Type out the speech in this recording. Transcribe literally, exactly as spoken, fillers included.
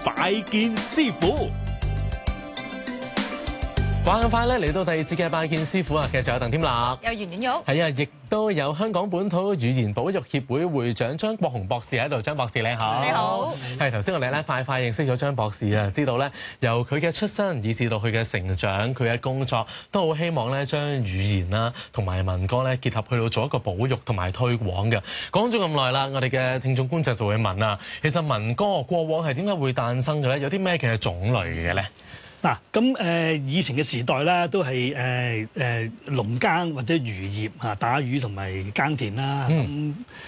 拜見師傅。 話咁快咧，嚟到第二節嘅拜見師傅啊，其實仲有鄧添立， 有袁婉玉， 係啊，亦都有香港本土語言保育協會會長張國雄博士喺度。張博士你好， 你好。 係頭先我哋咧快快認識咗張博士啊，知道咧由佢嘅出身以至到佢嘅成長，佢嘅工作都好希望咧將語言啦同埋民歌咧結合去到做一個保育同埋推廣嘅。講咗咁耐啦，我哋嘅聽眾觀眾就會問啊，其實民歌過往係點解會誕生嘅咧？有啲咩嘅種類嘅咧？ 嗱，咁誒以前嘅時代咧，都係誒誒農耕或者漁業嚇，打魚同埋耕田啦。咁